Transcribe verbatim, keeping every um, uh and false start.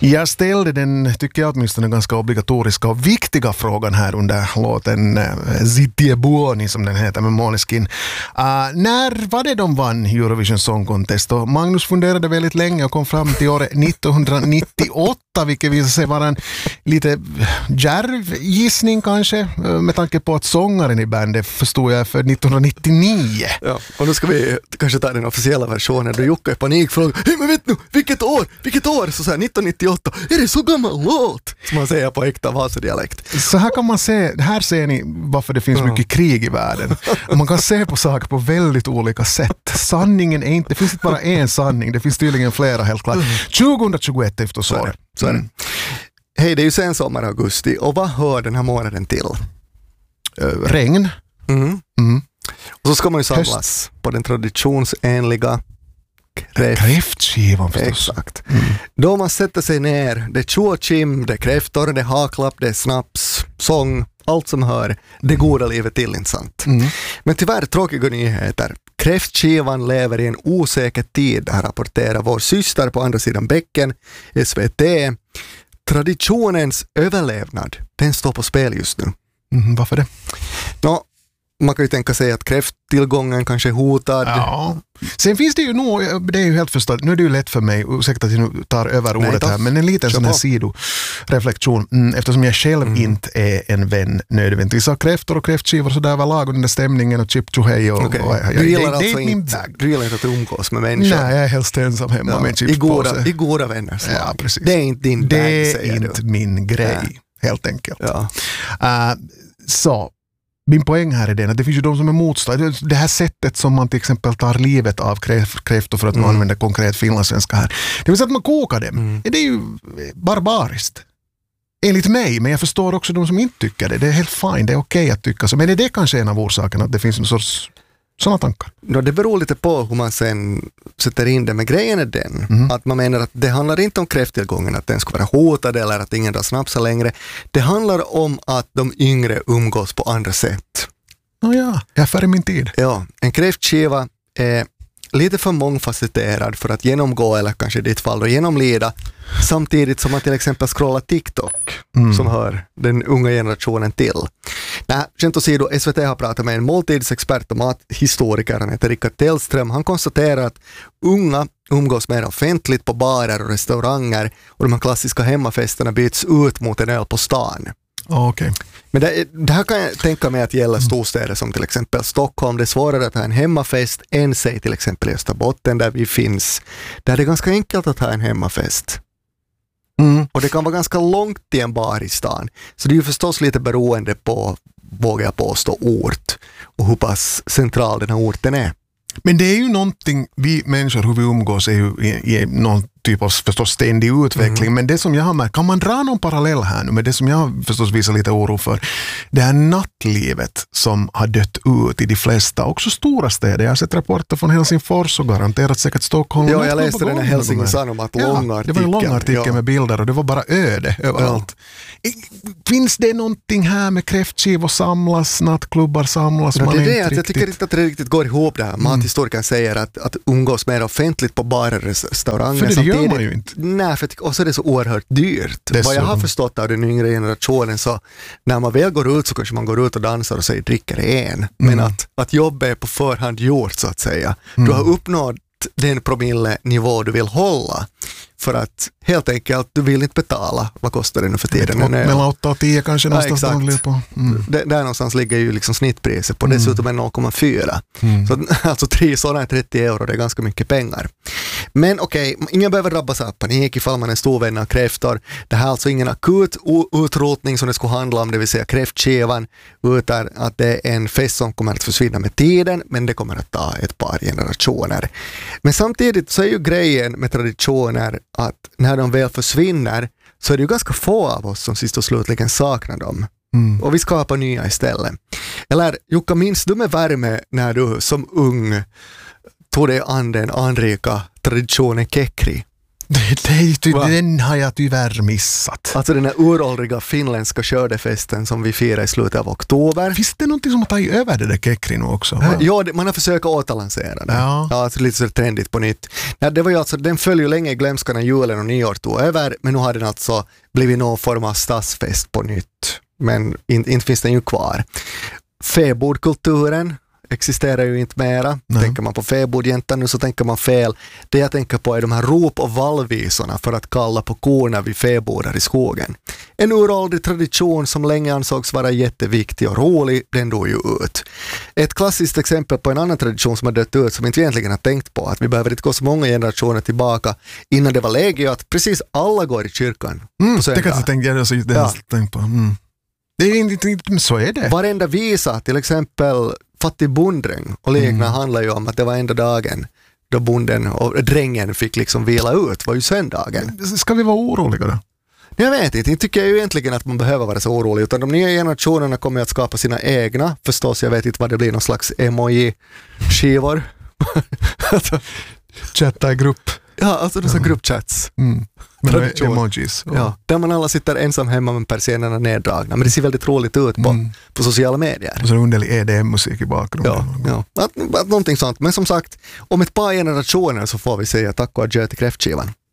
Jag ställde den, tycker jag åtminstone, ganska obligatoriska och viktiga frågan här under låten uh, Zitti e buoni, som den heter, med Måneskin. Uh, när var det de vann Eurovision Song Contest? Och Magnus funderade väldigt länge och kom fram till året nittonhundranittioåtta, vilket visade sig vara en lite djärv gissning kanske, med tanke på att sångaren i bandet förstod jag för nittonhundranittionio. Ja, och nu ska vi kanske ta den officiella versionen. Du Jukka i panik frågar, hej men vet nu, vilket år? Vilket år? Så säger nittonhundranittioåtta, är det så gammal låt? Som man säger på äkta Vasadialekt. Så här kan man se, här ser ni varför det finns Ja. mycket krig i världen. Och man kan se på saker på väldigt olika sätt. Sanningen är inte, det finns inte bara en sanning, det finns tydligen flera helt klart. tjugohundratjugoett efter så. Så är det. Så är det. Mm. Hej, det är ju sen sommar augusti. Och vad hör den här månaden till? Uh, regn. Mm. Mm. Och så ska man ju samlas på den traditionsenliga kräft. Kräftskivan förstås. Exakt. Mm. Då man sätter sig ner, det är tjokim, det är kräftor, det är haklapp, det är snaps, sång, allt som hör det goda livet till, inte sant? Mm. Men tyvärr tråkiga nyheter. Kräftskivan lever i en osäker tid, det här rapporterar vår syster på andra sidan bäcken, S V T. Traditionens överlevnad, den står på spel just nu. Mm, varför det? Nå, man kan ju tänka sig att kräfttillgången kanske är hotad. Ja. Sen finns det ju nog, det är ju helt förstått, nu är det ju lätt för mig, ursäkta att jag nu tar över Nej, ordet ta. här, men en liten Kör sån här på. sidoreflektion, mm, eftersom jag själv Mm. inte är en vän nödvändigtvis av kräftor och kräftskivor så där överlag och den där stämningen och chip tjohej och, Okej. och, och, Du gillar det, det alltså är min inte, bag. du gillar inte att umgås med människor. Nej, jag är helst ensam hemma Ja, med en i, chipspåse. goda, I goda vänner. Så. Ja, precis. Det är inte din bag, Det är säger inte du. min grej, Nej. helt enkelt. Ja. Uh, så, min poäng här är den att det finns ju de som är motstånd. Det här sättet som man till exempel tar livet av kräf- kräftor för att man Mm. använder konkret finlandssvenska här. Det vill säga att man kokar dem. Mm. Det är ju barbariskt. Enligt mig, men jag förstår också de som inte tycker det. Det är helt fine, det är okej att tycka så. Men är det kanske en av orsakerna att det finns en sorts sådana tankar? No, det beror lite på hur man sen sätter in det, men grejen är den Mm. att man menar att det handlar inte om kräfttillgången, att den ska vara hotad eller att ingen drar snapsar längre. Det handlar om att de yngre umgås på andra sätt. Nåja, jag är före min tid. Ja, en kräftskiva är lite för mångfacetterad för att genomgå, eller kanske i ditt fall då genomlida, samtidigt som man till exempel scrollar TikTok, Mm. som hör den unga generationen till. Nej, skämt åsido, S V T har pratat med en måltidsexpert och mathistoriker, han heter Rickard Tellström. Han konstaterar att unga umgås mer offentligt på barer och restauranger och de här klassiska hemmafesterna byts ut mot en öl på stan. Oh, okej. Men det, det här kan jag tänka mig att gälla storstäder som till exempel Stockholm. Det är svårare att ha en hemmafest än sig till exempel i Österbotten där vi finns. Där det är ganska enkelt att ha en hemmafest. Mm. Och det kan vara ganska långt till en bar i stan. Så det är ju förstås lite beroende på, vågar jag påstå, ort och hur pass central den här orten är. Men det är ju någonting, vi människor, hur vi umgås är ju i, i någon typ av förstås ständig utveckling. Mm. Men det som jag har märkt, kan man dra någon parallell här nu med det som jag förstås visar lite oro för, det här nattlivet som har dött ut i de flesta, också stora städer. Jag har sett rapporter från Helsingfors och garanterat säkert Stockholm. Ja, jag läste den här Helsingin Sanomat Ja, långa det artikeln. var en lång artikel Ja. med bilder och det var bara öde överallt. I- Finns det någonting här med kräftskivor samlas, nattklubbar samlas? Ja, man det är är det, inte att jag tycker riktigt- inte att det riktigt går ihop det här. Mathistorikern säger att, att umgås mer offentligt på barer och restauranger. För det gör samtidigt- man ju inte. Nej, för att, och så är det så oerhört dyrt. Vad jag har Dessutom. förstått av den yngre generationen, så när man väl går ut så kanske man går ut och dansar och säger dricker en. Men Mm. att, att jobbet är på förhand gjort så att säga. Mm. Du har uppnått den promillenivå du vill hålla. För att helt enkelt, du vill inte betala. Vad kostar det nu för tiden? En öl? Mellan åtta och tio kanske Ja, någonstans. exakt. där de ligger på. Mm. Det, där någonstans ligger ju liksom snittpriset på, dessutom är noll komma fyra. Mm. Så alltså tre sådana trettio euro, det är ganska mycket pengar. Men okej, ingen behöver drabbas av panik ifall man är en stor vän av kräftor. Det här är alltså ingen akut o- utrotning som det skulle handla om, det vill säga kräftskivan, utan att det är en fest som kommer att försvinna med tiden, men det kommer att ta ett par generationer. Men samtidigt så är ju grejen med traditioner att när de väl försvinner så är det ju ganska få av oss som sist och slutligen saknar dem. Mm. Och vi skapar nya istället. Eller Jukka, minns du med värme när du som ung tog dig an den anrika traditionen kekri? Det, det, det, den har jag tyvärr missat. Alltså den här uråldriga finländska skördefesten som vi firar i slutet av oktober. Finns det någonting som har tagit över det där Kekri nu också? Va? Ja, det, man har försökt återlansera det. Ja. Ja, alltså lite så trendigt på nytt. Ja, det var ju alltså, den följde ju länge i glömskan när julen och nyår tog över, men nu har den alltså blivit någon form av stadsfest på nytt. Men inte in, finns den ju kvar. Fäbodkulturen existerar ju inte mera. Nej. Tänker man på fäbodjäntan nu så tänker man fel. Det jag tänker på är de här rop- och vallvisorna för att kalla på korna vid fäbodar i skogen. En uråldrig tradition som länge ansågs vara jätteviktig och rolig, den dog ju ut. Ett klassiskt exempel på en annan tradition som har dött ut som inte vi egentligen har tänkt på, att vi behöver inte gå så många generationer tillbaka innan det var läge att precis alla går i kyrkan mm, på söndag. Det kan jag tänka, det är det ja. tänkt på. Mm. Det är inte, inte, så är det. Varenda visa, till exempel Fattig bonddräng och liknande mm. handlar ju om att det var enda dagen då bonden och drängen fick liksom vila ut, var ju söndagen. Ska vi vara oroliga då? Jag vet inte, inte tycker jag ju egentligen att man behöver vara så orolig, utan de nya generationerna kommer att skapa sina egna, förstås, jag vet inte vad det blir, någon slags emoji-skivor. Chatta i grupp. Ja, alltså dessa mm. gruppchats. Mm. Med emojis. Och... Ja, där man alla sitter ensam hemma med persiennerna neddragna. Men det ser väldigt roligt ut på, mm. på sociala medier. Och så underlig E D M-musik i bakgrunden. Ja, ja. Att, att, någonting sånt. Men som sagt, om ett par generationer så får vi säga tack och adjö till kräftskivan.